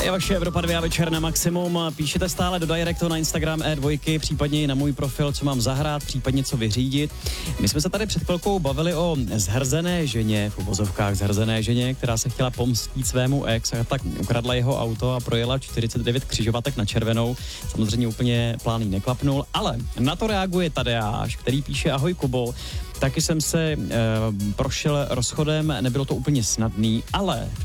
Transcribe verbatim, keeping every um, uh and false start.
Je vaše Evropa dva večer na maximum. Píšete stále do directu na Instagram E dva, případně i na můj profil, co mám zahrát, případně co vyřídit. My jsme se tady před chvilkou bavili o zhrzené ženě, v uvozovkách zhrzené ženě, která se chtěla pomstít svému ex a tak ukradla jeho auto a projela čtyřicet devět křižovatek na červenou. Samozřejmě úplně plán jí neklapnul, ale na to reaguje Tadeáš, který píše: ahoj Kubo, taky jsem se e, prošel rozchodem, nebylo to úplně snadný, ale